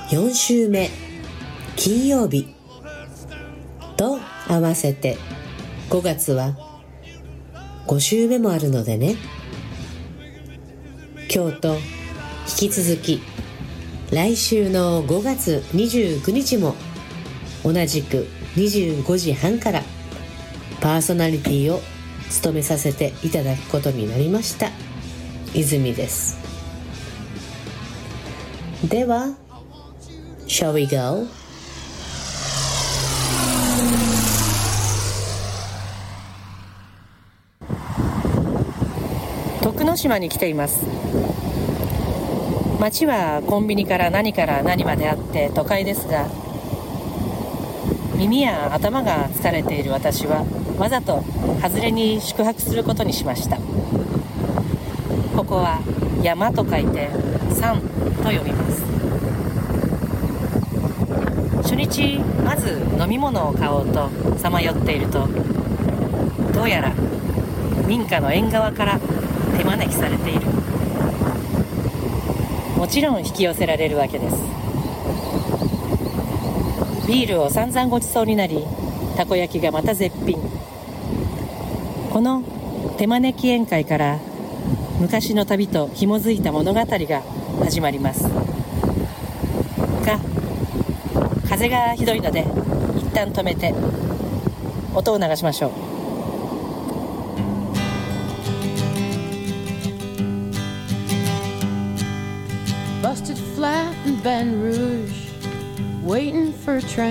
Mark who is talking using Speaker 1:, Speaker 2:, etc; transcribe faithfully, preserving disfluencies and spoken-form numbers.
Speaker 1: よん週目金曜日と合わせてごがつはご週目もあるのでね、今日と引き続き来週のごがつにじゅうくにちも同じくにじゅうごじはんからパーソナリティを務めさせていただくことになりました泉です。では Shall we go?
Speaker 2: 徳之島に来ています。街はコンビニから何から何まであって都会ですが、耳や頭が疲れている私はわざと外れに宿泊することにしました。ここは山と書いて山と読みます。初日まず飲み物を買おうとさまよっていると、どうやら民家の縁側から手招きされている。もちろん引き寄せられるわけです。ビールを散々ごちそうになり、たこ焼きがまた絶品。この手招き宴会から昔の旅と紐づいた物語が始まりますが、風がひどいので一旦止めて音を流しましょう。
Speaker 3: Busted flat in Baton Rouge, waiting for a train.